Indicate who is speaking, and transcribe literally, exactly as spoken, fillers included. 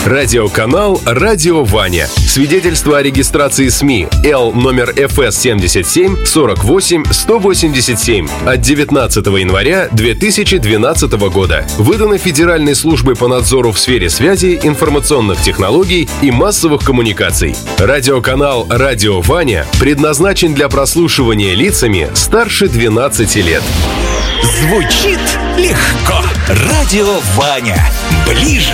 Speaker 1: Радиоканал «Радио Ваня». Свидетельство о регистрации СМИ Л номер эф эс семьдесят семь сорок восемь сто восемьдесят семь от девятнадцатого января две тысячи двенадцатого года. Выдано Федеральной службой по надзору в сфере связи, информационных технологий и массовых коммуникаций. Радиоканал «Радио Ваня» предназначен для прослушивания лицами старше двенадцати лет.
Speaker 2: Звучит легко. Радио Ваня. Ближе